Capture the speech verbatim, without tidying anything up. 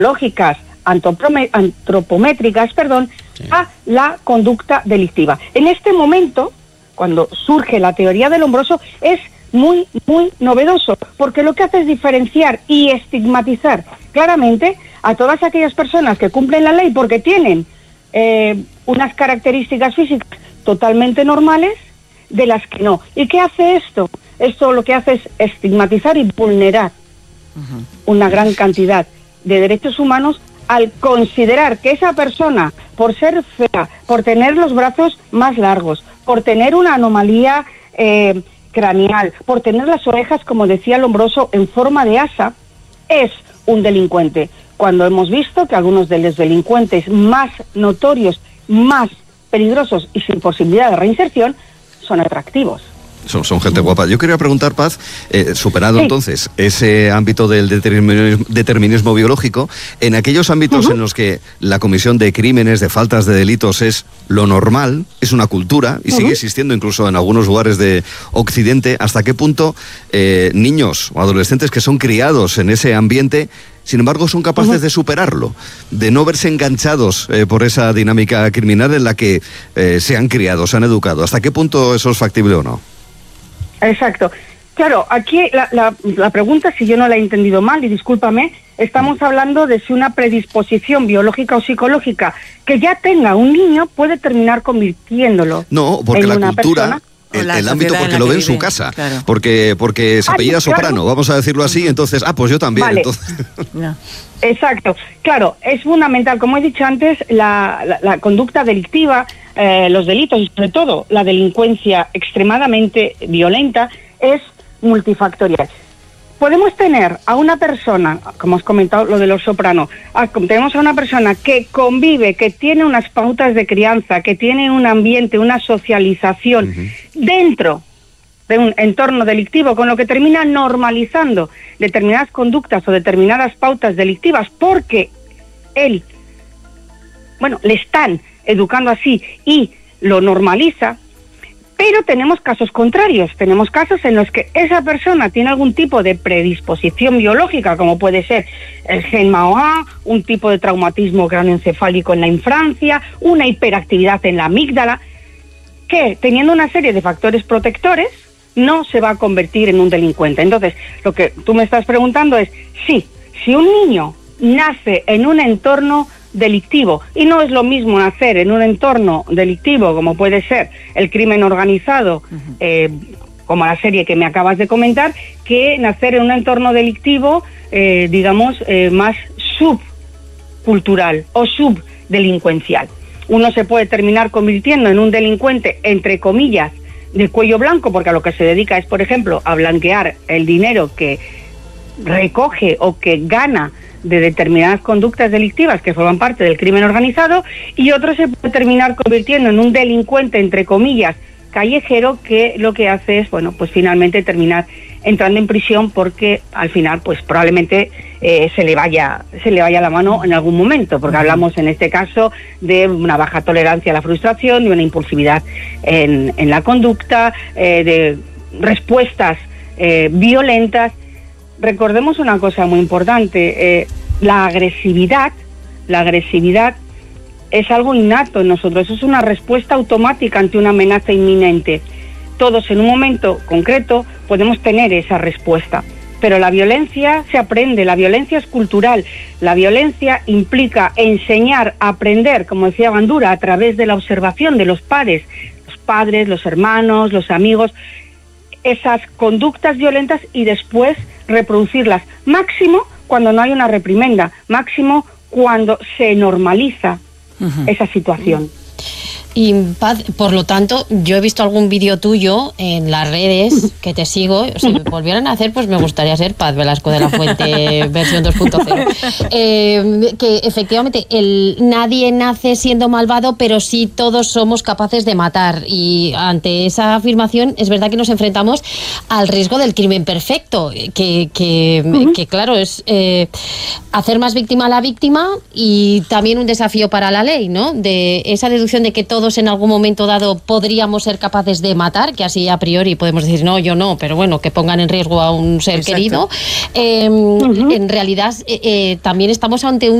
lógicas antropométricas, perdón, sí. a la conducta delictiva. En este momento, cuando surge la teoría del Lombroso, es muy, muy novedoso, porque lo que hace es diferenciar y estigmatizar claramente a todas aquellas personas que cumplen la ley porque tienen eh, unas características físicas totalmente normales de las que no. ¿Y qué hace esto? Esto lo que hace es estigmatizar y vulnerar uh-huh. una gran cantidad de derechos humanos al considerar que esa persona, por ser fea, por tener los brazos más largos, por tener una anomalía eh, craneal, por tener las orejas, como decía Lombroso, en forma de asa, es un delincuente. Cuando hemos visto que algunos de los delincuentes más notorios, más peligrosos y sin posibilidad de reinserción son atractivos. Son, son gente guapa. Yo quería preguntar, Paz, eh, superado sí. entonces ese ámbito del determinismo, determinismo biológico, en aquellos ámbitos uh-huh. en los que la comisión de crímenes, de faltas, de delitos es lo normal, es una cultura y uh-huh. sigue existiendo incluso en algunos lugares de Occidente, ¿hasta qué punto eh, niños o adolescentes que son criados en ese ambiente, sin embargo, son capaces uh-huh. de superarlo, de no verse enganchados eh, por esa dinámica criminal en la que eh, se han criado, se han educado? ¿Hasta qué punto eso es factible o no? Exacto. Claro, aquí la, la, la pregunta, si yo no la he entendido mal, y discúlpame, estamos hablando de si una predisposición biológica o psicológica que ya tenga un niño puede terminar convirtiéndolo no, porque en la una cultura, persona. El, el ámbito porque lo ve en su casa, claro. porque porque se ah, apellida sí, Soprano, claro. vamos a decirlo así, entonces, ah, pues yo también. Vale. Entonces... No. Exacto, claro, es fundamental, como he dicho antes, la, la, la conducta delictiva, eh, los delitos y sobre todo la delincuencia extremadamente violenta es multifactorial. Podemos tener a una persona, como has comentado lo de los Soprano, a, tenemos a una persona que convive, que tiene unas pautas de crianza, que tiene un ambiente, una socialización uh-huh. dentro de un entorno delictivo, con lo que termina normalizando determinadas conductas o determinadas pautas delictivas, porque él, bueno, le están educando así y lo normaliza. Pero tenemos casos contrarios, tenemos casos en los que esa persona tiene algún tipo de predisposición biológica, como puede ser el gen M A O A, un tipo de traumatismo cráneoencefálico en la infancia, una hiperactividad en la amígdala, que teniendo una serie de factores protectores no se va a convertir en un delincuente. Entonces, lo que tú me estás preguntando es, sí, si un niño nace en un entorno delictivo, y no es lo mismo nacer en un entorno delictivo como puede ser el crimen organizado, uh-huh. eh, como la serie que me acabas de comentar, que nacer en un entorno delictivo, eh, digamos, eh, más subcultural o subdelincuencial. Uno se puede terminar convirtiendo en un delincuente, entre comillas, de cuello blanco, porque a lo que se dedica es, por ejemplo, a blanquear el dinero que recoge o que gana de determinadas conductas delictivas que forman parte del crimen organizado, y otro se puede terminar convirtiendo en un delincuente, entre comillas, callejero, que lo que hace es, bueno, pues finalmente terminar entrando en prisión porque al final, pues probablemente eh, se le vaya se le vaya la mano en algún momento, porque hablamos en este caso de una baja tolerancia a la frustración, de una impulsividad en, en la conducta, eh, de respuestas eh, violentas. Recordemos una cosa muy importante, eh, la agresividad, la agresividad es algo innato en nosotros, es una respuesta automática ante una amenaza inminente. Todos en un momento concreto podemos tener esa respuesta, pero la violencia se aprende, la violencia es cultural, la violencia implica enseñar, aprender, como decía Bandura, a través de la observación de los pares, los padres, los hermanos, los amigos, esas conductas violentas y después reproducirlas, máximo cuando no hay una reprimenda, máximo cuando se normaliza uh-huh. esa situación. Y Paz, por lo tanto, yo he visto algún vídeo tuyo en las redes que te sigo. Si me volvieran a hacer, pues me gustaría ser Paz Velasco de la Fuente versión dos punto cero. Eh, que efectivamente el, nadie nace siendo malvado, pero sí todos somos capaces de matar. Y ante esa afirmación es verdad que nos enfrentamos al riesgo del crimen perfecto, que, que, uh-huh. que claro, es eh, hacer más víctima a la víctima y también un desafío para la ley, ¿no? De esa deducción de que todo todos en algún momento dado podríamos ser capaces de matar, que así a priori podemos decir no, yo no, pero bueno, que pongan en riesgo a un ser Exacto. querido. Eh, uh-huh. En realidad eh, eh, también estamos ante un